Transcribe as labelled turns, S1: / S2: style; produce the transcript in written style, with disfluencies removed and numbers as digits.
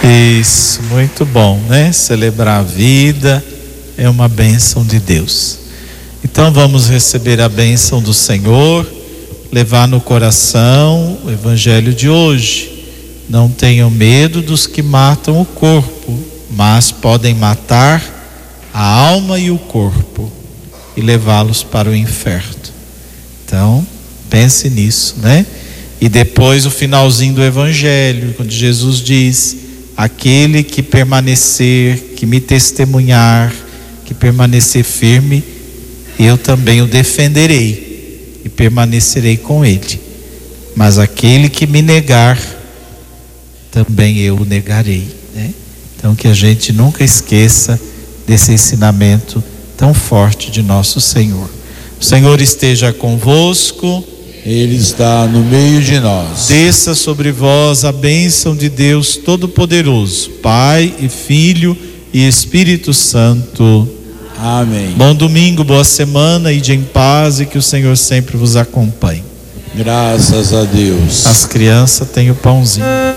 S1: Isso, muito bom, né? Celebrar a vida é uma bênção de Deus. Então vamos receber a bênção do Senhor, levar no coração o evangelho de hoje. Não tenham medo dos que matam o corpo, mas podem matar a alma e o corpo e levá-los para o inferno. Então, pense nisso, né? E depois o finalzinho do evangelho, quando Jesus diz: aquele que permanecer, que me testemunhar, que permanecer firme, eu também o defenderei e permanecerei com ele. Mas aquele que me negar, também eu o negarei, né? Então que a gente nunca esqueça desse ensinamento tão forte de nosso Senhor. O Senhor esteja convosco.
S2: Ele está no meio de nós.
S1: Desça sobre vós a bênção de Deus Todo-Poderoso, Pai e Filho e Espírito Santo.
S2: Amém.
S1: Bom domingo, boa semana, ide em paz e que o Senhor sempre vos acompanhe.
S2: Graças a Deus.
S1: As crianças têm o pãozinho.